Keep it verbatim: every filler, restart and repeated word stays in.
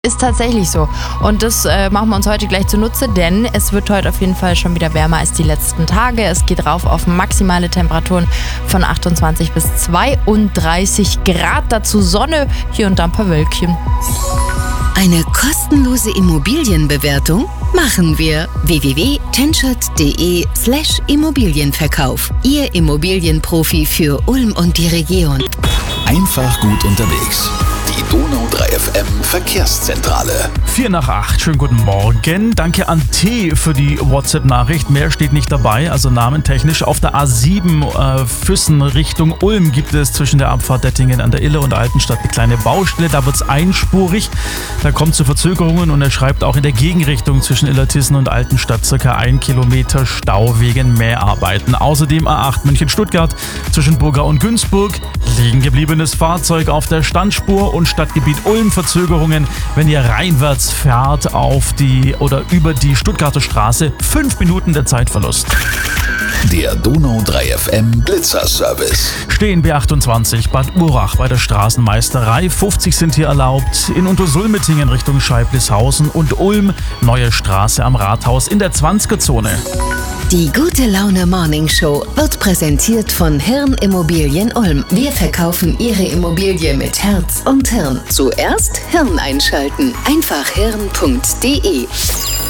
Ist tatsächlich so. Und das äh, machen wir uns heute gleich zunutze, denn es wird heute auf jeden Fall schon wieder wärmer als die letzten Tage. Es geht rauf auf maximale Temperaturen von achtundzwanzig bis zweiunddreißig Grad. Dazu Sonne, hier und da ein paar Wölkchen. Eine kostenlose Immobilienbewertung machen wir. w w w punkt tenschert punkt de slash Immobilienverkauf. Ihr Immobilienprofi für Ulm und die Region. Einfach gut unterwegs. Die Donau drei F M Verkehrszentrale. vier nach acht, schönen guten Morgen. Danke an T für die WhatsApp-Nachricht. Mehr steht nicht dabei, also namentechnisch. Auf der A sieben äh, Füssen Richtung Ulm gibt es zwischen der Abfahrt Dettingen an der Ille und der Altenstadt eine kleine Baustelle. Da wird es einspurig. Da kommt zu Verzögerungen und er schreibt auch in der Gegenrichtung zwischen Illertissen und Altenstadt circa ein Kilometer Stau wegen Mäharbeiten. Außerdem A acht München-Stuttgart zwischen Burgau und Günzburg. Liegen gebliebenes Fahrzeug auf der Standspur und Stadtgebiet Ulm Verzögerungen, wenn ihr reinwärts fährt auf die oder über die Stuttgarter Straße. Fünf Minuten der Zeitverlust. Der Donau drei F M Blitzerservice. Stehen B achtundzwanzig Bad Urach bei der Straßenmeisterei. fünfzig sind hier erlaubt. In Untersulmetingen Richtung Scheiblishausen und Ulm Neue Straße am Rathaus in der zwanziger-Zone. Die Gute Laune Morning Show wird präsentiert von Hirn Immobilien Ulm. Wir verkaufen Ihre Immobilie mit Herz und Hirn. Zuerst Hirn einschalten. Einfach hirn punkt de.